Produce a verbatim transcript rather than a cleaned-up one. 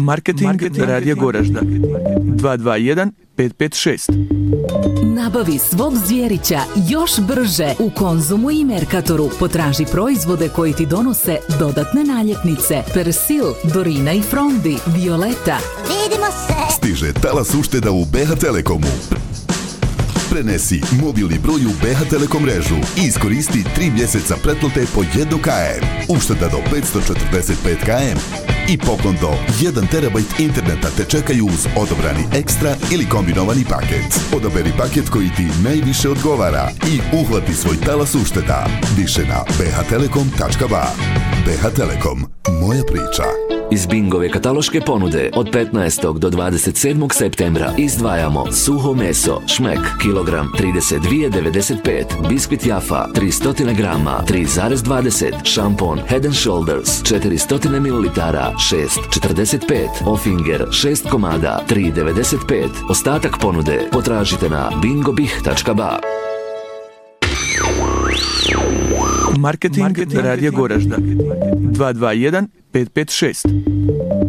Marketing, Marketing radija Goražda dva dva jedan pet pet šest. Nabavi svog zvjerića još brže u Konzumu i Merkatoru. Potraži proizvode koji ti donose dodatne naljepnice. Persil, Dorina i Frondi, Violeta. Vidimo se! Stiže talas ušteda u B H Telekomu. Prenesi mobilni broj u B H Telekom mrežu i iskoristi tri mjeseca pretplate po jedan kilometar. Ušteda do petsto četrdeset pet kilometara i poklon do jedan terabajt interneta te čekaju uz odobrani ekstra ili kombinovani paket. Odaberi paket koji ti najviše odgovara i uhvati svoj talas ušteda. Više na b h telekom tačka b a. B H Telekom, moja priča. Iz Bingove kataloške ponude od petnaestog do dvadeset sedmog septembra izdvajamo suho meso, šmek, kilogram trideset dva devedeset pet, biskvit Jaffa tristo grama tri zarez dvadeset, šampon Head and Shoulders četiristo mililitara šest četrdeset pet, Ofinger šest komada tri devedeset pet. Ostatak ponude potražite na bingobih tačka b a. Marketing, Marketing radija Goražda dva dva jedan pet pet šest.